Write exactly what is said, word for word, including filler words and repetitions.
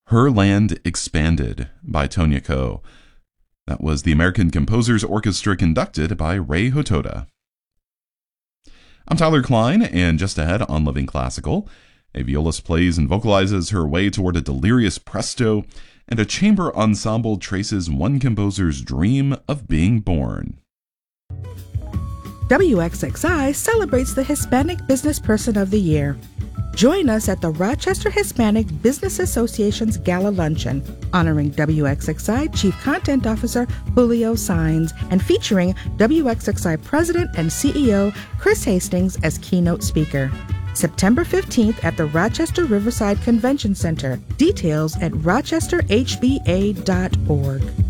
Her Land Expanded by Tonya Ko. That was the American Composers Orchestra conducted by Rei Hotoda. I'm Tyler Klein, and just ahead on Living Classical, a violist plays and vocalizes her way toward a delirious presto, and a chamber ensemble traces one composer's dream of being born. W X X I celebrates the Hispanic Business Person of the Year. Join us at the Rochester Hispanic Business Association's Gala Luncheon, honoring W X X I Chief Content Officer Julio Saenz and featuring W X X I President and C E O Chris Hastings as keynote speaker. September fifteenth at the Rochester Riverside Convention Center. Details at rochester h b a dot org.